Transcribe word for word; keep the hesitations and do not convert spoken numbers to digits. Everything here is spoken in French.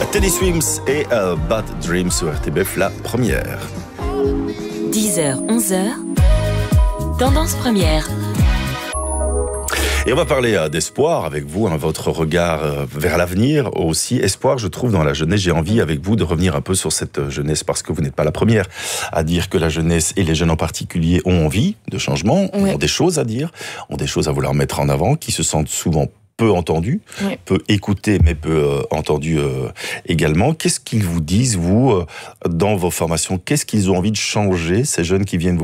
Teddy Swims et uh, Bad Dreams sur R T B F, la première. dix heures, onze heures, Tendance Première. Et on va parler euh, d'espoir avec vous, hein, votre regard euh, vers l'avenir aussi. Espoir, je trouve, dans la jeunesse. J'ai envie avec vous de revenir un peu sur cette jeunesse parce que vous n'êtes pas la première à dire que la jeunesse et les jeunes en particulier ont envie de changement, Oui. ont des choses à dire, ont des choses à vouloir mettre en avant, qui se sentent souvent peu entendus, Oui. peu écoutés, mais peu euh, entendus euh, également. Qu'est-ce qu'ils vous disent, vous, euh, dans vos formations? Qu'est-ce qu'ils ont envie de changer, ces jeunes qui viennent vous